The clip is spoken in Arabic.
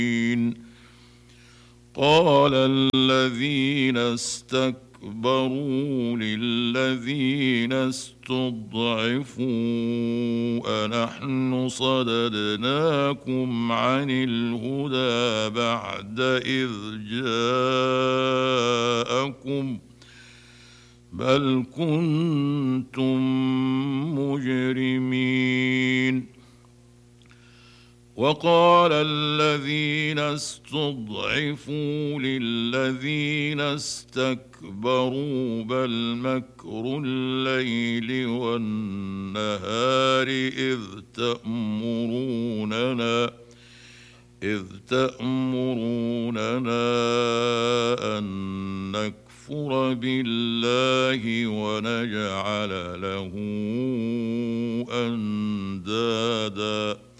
قال الذين استكبروا للذين استضعفوا أنحن صددناكم عن الهدى بعد إذ جاءكم بل كنتم مجرمين. وقال الذين استضعفوا للذين استكبروا بل مكر الليل والنهار إذ تأمروننا أن نكفر بالله ونجعل له أندادا